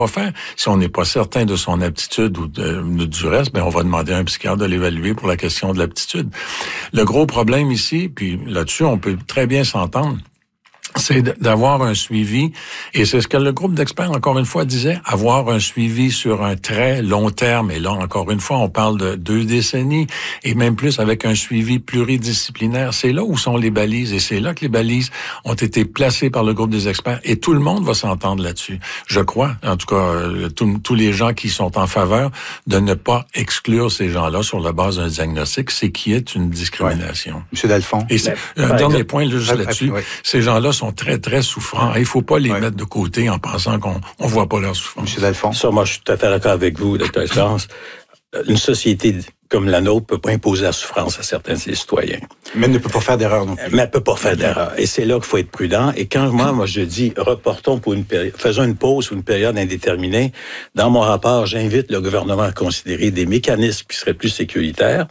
faire. Si on n'est pas certain de son aptitude ou du reste, on va demander à un psychiatre de l'évaluer pour la question de l'aptitude. Le gros problème ici, puis là-dessus, on peut très bien s'entendre, c'est d'avoir un suivi, et c'est ce que le groupe d'experts, encore une fois, disait, avoir un suivi sur un très long terme. Et là, encore une fois, on parle de 2 décennies, et même plus avec un suivi pluridisciplinaire. C'est là où sont les balises, et c'est là que les balises ont été placées par le groupe des experts, et tout le monde va s'entendre là-dessus. Je crois, en tout cas, tous les gens qui sont en faveur de ne pas exclure ces gens-là sur la base d'un diagnostic, c'est qu'il y ait une discrimination. Ouais. Monsieur Dalphond. Et un dernier point juste là-dessus, ces gens-là sont très, très souffrants. Il ne faut pas les mettre de côté en pensant qu'on ne voit pas leur souffrance. Monsieur Dalphond. Ça, moi, je suis tout à fait d'accord avec vous, Dr. Espérance. Une société comme la nôtre peut pas imposer la souffrance à certains de ses citoyens. Mais elle ne peut pas faire d'erreur non plus. Mais elle peut pas faire d'erreur. Et c'est là qu'il faut être prudent. Et quand moi, je dis, reportons pour une période, faisons une pause pour une période indéterminée, dans mon rapport, j'invite le gouvernement à considérer des mécanismes qui seraient plus sécuritaires.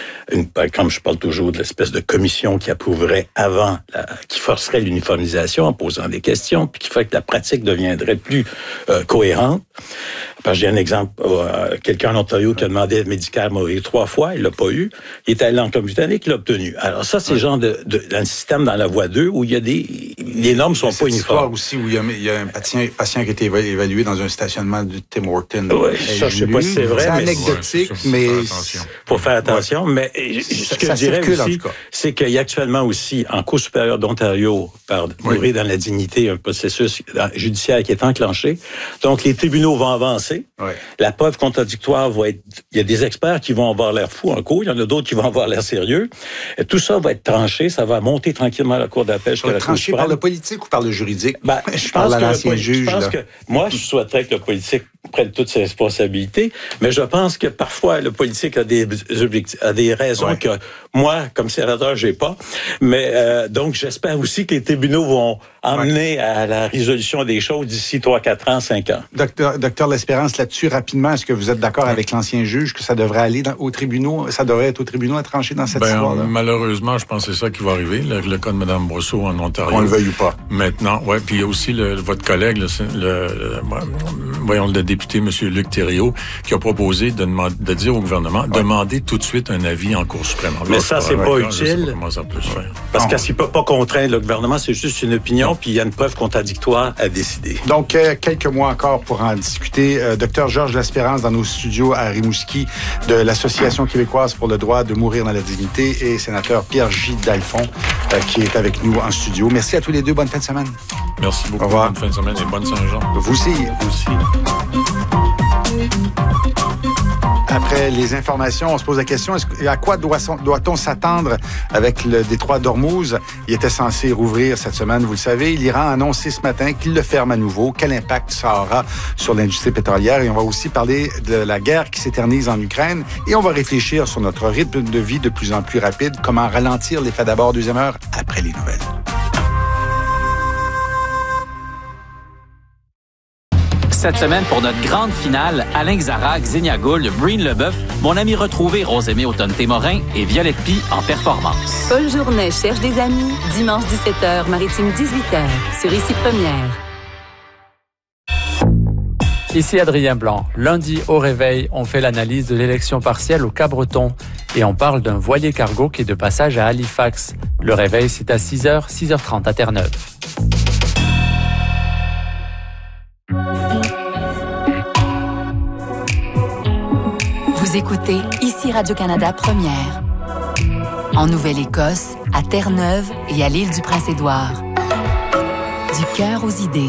Comme je parle toujours de l'espèce de commission qui approuverait avant, qui forcerait l'uniformisation en posant des questions, puis qui fait que la pratique deviendrait plus cohérente. Parce que j'ai un exemple, quelqu'un en Ontario qui a demandé l'aide médicale à mourir 3 fois, il l'a pas eu. Il est allé en Colombie-Britannique, il l'a obtenu. Alors ça, c'est le genre d'un système dans la voie 2 où il y a les normes sont pas uniformes. Aussi où il y a un patient qui a été évalué dans un stationnement du Tim Hortons. Oui, ça, je sais pas si c'est vrai. C'est anecdotique, mais faut faire attention. Mais ce que je dirais aussi, c'est qu'il y a actuellement aussi, en Cour supérieure d'Ontario, par mourir dans la dignité, un processus judiciaire qui est enclenché. Donc, les tribunaux vont avancer. Ouais. La preuve contradictoire va être... Il y a des experts qui vont avoir l'air fous en cours, il y en a d'autres qui vont avoir l'air sérieux. Et tout ça va être tranché, ça va monter tranquillement à la Cour d'appel jusqu'à la Cour tranché par le politique ou par le juridique? Je pense que moi, je souhaiterais que le politique prenne toutes ses responsabilités, mais je pense que parfois, le politique a des objectifs, a des raisons que moi, comme sénateur, j'ai pas. Mais donc, j'espère aussi que les tribunaux vont emmener à la résolution des choses d'ici 3, 4 ans, 5 ans. Docteur L'Espérance, là-dessus, rapidement, est-ce que vous êtes d'accord avec l'ancien juge que ça devrait aller aux tribunaux, ça devrait être aux tribunaux à trancher dans cette histoire-là? Malheureusement, je pense que c'est ça qui va arriver, le cas de Mme Brosseau en Ontario. On le veuille ou pas. Maintenant, puis il y a aussi votre collègue, le député, M. Luc Thériault, qui a proposé de dire au gouvernement, demander tout de suite un avis en Cour suprême. Alors, mais ça, c'est pas utile. Comment ça peut se faire. Parce qu'il ne peut pas contraindre le gouvernement, c'est juste une opinion, puis il y a une preuve contradictoire à décider. Donc, quelques mois encore pour en discuter. Docteur Georges L'Espérance dans nos studios à Rimouski de l'Association québécoise pour le droit de mourir dans la dignité et sénateur Pierre-J. Dalphond qui est avec nous en studio. Merci à tous les deux. Bonne fin de semaine. Merci beaucoup. Au revoir. Bonne fin de semaine et bonne Saint-Jean. Vous aussi. Vous aussi. Après les informations, on se pose la question, à quoi doit-on s'attendre avec le détroit d'Ormuz? Il était censé rouvrir cette semaine, vous le savez. L'Iran a annoncé ce matin qu'il le ferme à nouveau. Quel impact ça aura sur l'industrie pétrolière? Et on va aussi parler de la guerre qui s'éternise en Ukraine. Et on va réfléchir sur notre rythme de vie de plus en plus rapide. Comment ralentir l'effet d'abord, deuxième heure, après les nouvelles. Cette semaine, pour notre grande finale, Alain Xarac, Xenia Gould, Breen Leboeuf, mon ami retrouvé Rosemée Automne-Témorin et Violette Pie en performance. Paul Journet cherche des amis. Dimanche 17h, Maritime 18h, sur Ici Première. Ici Adrien Blanc. Lundi, au réveil, on fait l'analyse de l'élection partielle au Cap-Breton et on parle d'un voilier cargo qui est de passage à Halifax. Le réveil, c'est à 6h, 6h30 à Terre-Neuve. Vous écoutez Ici Radio-Canada Première. En Nouvelle-Écosse, à Terre-Neuve et à l'île du Prince-Édouard. Du cœur aux idées.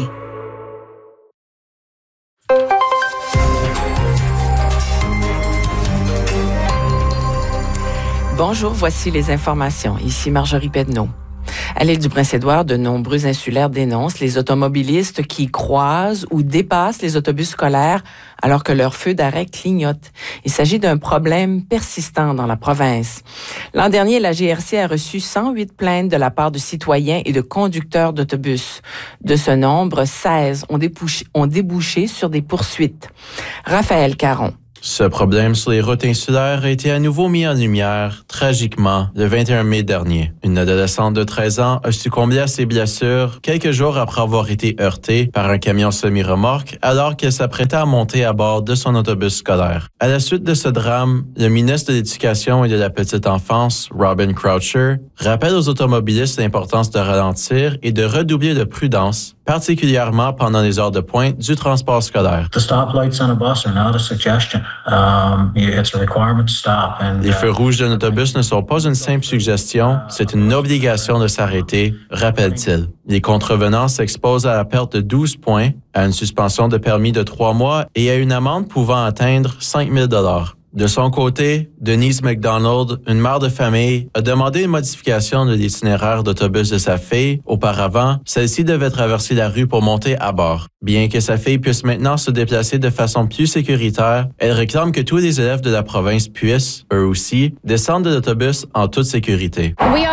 Bonjour, voici les informations. Ici Marjorie Pedneau. À l'île du Prince-Édouard, de nombreux insulaires dénoncent les automobilistes qui croisent ou dépassent les autobus scolaires alors que leur feu d'arrêt clignote. Il s'agit d'un problème persistant dans la province. L'an dernier, la GRC a reçu 108 plaintes de la part de citoyens et de conducteurs d'autobus. De ce nombre, 16 ont débouché sur des poursuites. Raphaël Caron. Ce problème sur les routes insulaires a été à nouveau mis en lumière, tragiquement, le 21 mai dernier. Une adolescente de 13 ans a succombé à ses blessures quelques jours après avoir été heurtée par un camion semi-remorque alors qu'elle s'apprêtait à monter à bord de son autobus scolaire. À la suite de ce drame, le ministre de l'Éducation et de la petite enfance, Robin Croucher, rappelle aux automobilistes l'importance de ralentir et de redoubler de prudence, particulièrement pendant les heures de pointe du transport scolaire. The stoplights on a bus are not a suggestion. It's a requirement to stop. Les feux rouges d'un autobus ne sont pas une simple suggestion, c'est une obligation de s'arrêter, rappelle-t-il. Les contrevenants s'exposent à la perte de 12 points, à une suspension de permis de 3 mois et à une amende pouvant atteindre 5 000 $. De son côté, Denise McDonald, une mère de famille, a demandé une modification de l'itinéraire d'autobus de sa fille. Auparavant, celle-ci devait traverser la rue pour monter à bord. Bien que sa fille puisse maintenant se déplacer de façon plus sécuritaire, elle réclame que tous les élèves de la province puissent, eux aussi, descendre de l'autobus en toute sécurité.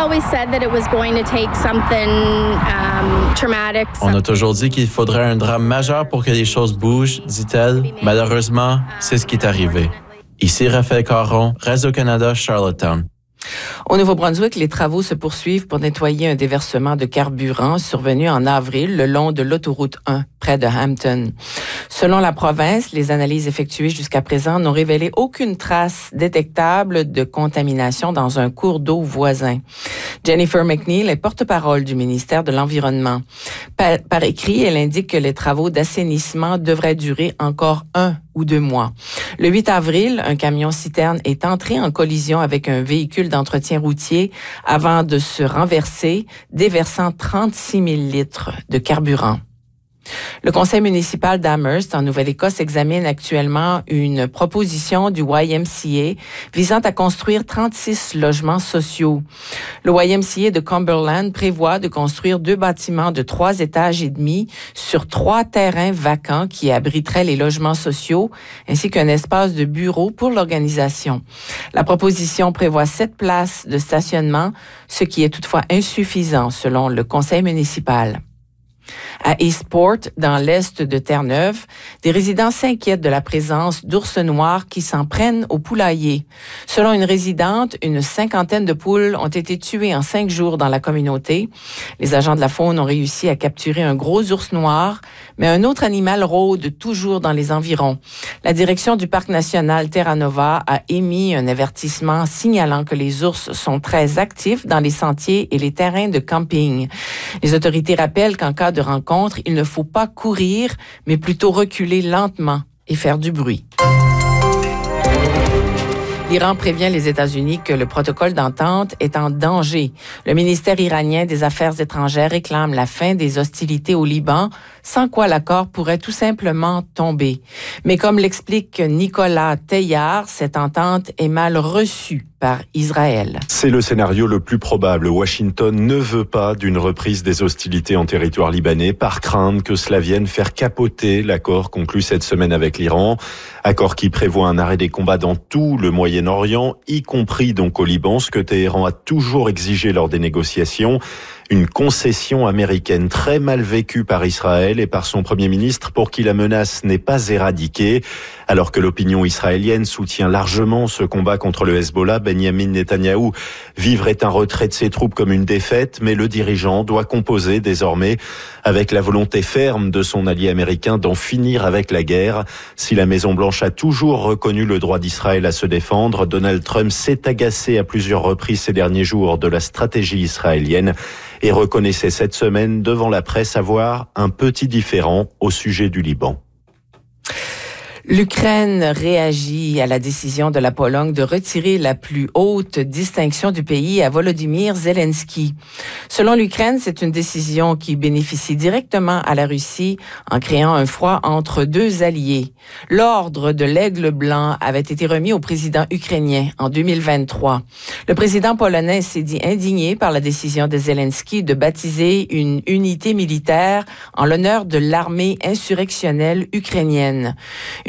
On a toujours dit qu'il faudrait un drame majeur pour que les choses bougent, dit-elle. Malheureusement, c'est ce qui est arrivé. Ici Raphaël Caron, Radio-Canada, Charlottetown. Au Nouveau-Brunswick, les travaux se poursuivent pour nettoyer un déversement de carburant survenu en avril le long de l'autoroute 1, près de Hampton. Selon la province, les analyses effectuées jusqu'à présent n'ont révélé aucune trace détectable de contamination dans un cours d'eau voisin. Jennifer McNeil est porte-parole du ministère de l'Environnement. Par écrit, elle indique que les travaux d'assainissement devraient durer encore 1 ou 2 mois. Le 8 avril, un camion-citerne est entré en collision avec un véhicule d'entretien routier avant de se renverser, déversant 36 000 litres de carburant. Le conseil municipal d'Amherst, en Nouvelle-Écosse, examine actuellement une proposition du YMCA visant à construire 36 logements sociaux. Le YMCA de Cumberland prévoit de construire 2 bâtiments de 3 étages et demi sur 3 terrains vacants qui abriteraient les logements sociaux, ainsi qu'un espace de bureau pour l'organisation. La proposition prévoit 7 places de stationnement, ce qui est toutefois insuffisant selon le conseil municipal. À Eastport, dans l'est de Terre-Neuve, des résidents s'inquiètent de la présence d'ours noirs qui s'en prennent aux poulaillers. Selon une résidente, une 50aine de poules ont été tuées en 5 jours dans la communauté. Les agents de la faune ont réussi à capturer un gros ours noir, mais un autre animal rôde toujours dans les environs. La direction du parc national Terra Nova a émis un avertissement signalant que les ours sont très actifs dans les sentiers et les terrains de camping. Les autorités rappellent qu'en cas de rencontre, il ne faut pas courir, mais plutôt reculer lentement et faire du bruit. L'Iran prévient les États-Unis que le protocole d'entente est en danger. Le ministère iranien des Affaires étrangères réclame la fin des hostilités au Liban, sans quoi l'accord pourrait tout simplement tomber. Mais comme l'explique Nicolas Teillard, cette entente est mal reçue par Israël. C'est le scénario le plus probable. Washington ne veut pas d'une reprise des hostilités en territoire libanais par crainte que cela vienne faire capoter l'accord conclu cette semaine avec l'Iran. Accord qui prévoit un arrêt des combats dans tout le Moyen-Orient, y compris donc au Liban, ce que Téhéran a toujours exigé lors des négociations. Une concession américaine très mal vécue par Israël et par son Premier ministre pour qui la menace n'est pas éradiquée. Alors que l'opinion israélienne soutient largement ce combat contre le Hezbollah, Benjamin Netanyahou vivrait un retrait de ses troupes comme une défaite, mais le dirigeant doit composer désormais avec la volonté ferme de son allié américain d'en finir avec la guerre. Si la Maison-Blanche a toujours reconnu le droit d'Israël à se défendre, Donald Trump s'est agacé à plusieurs reprises ces derniers jours de la stratégie israélienne et reconnaissait cette semaine devant la presse avoir un petit différend au sujet du Liban. L'Ukraine réagit à la décision de la Pologne de retirer la plus haute distinction du pays à Volodymyr Zelensky. Selon l'Ukraine, c'est une décision qui bénéficie directement à la Russie en créant un froid entre 2 alliés. L'ordre de l'Aigle blanc avait été remis au président ukrainien en 2023. Le président polonais s'est dit indigné par la décision de Zelensky de baptiser une unité militaire en l'honneur de l'armée insurrectionnelle ukrainienne. Une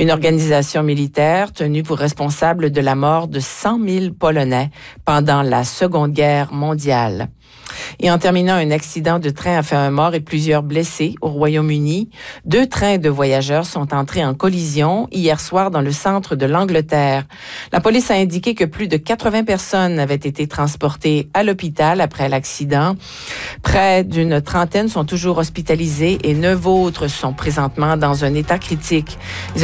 une organisation militaire tenue pour responsable de la mort de 100 000 Polonais pendant la Seconde Guerre mondiale. Et en terminant, un accident de train a fait un mort et plusieurs blessés au Royaume-Uni. 2 trains de voyageurs sont entrés en collision hier soir dans le centre de l'Angleterre. La police a indiqué que plus de 80 personnes avaient été transportées à l'hôpital après l'accident. Près d'une trentaine sont toujours hospitalisées et 9 autres sont présentement dans un état critique.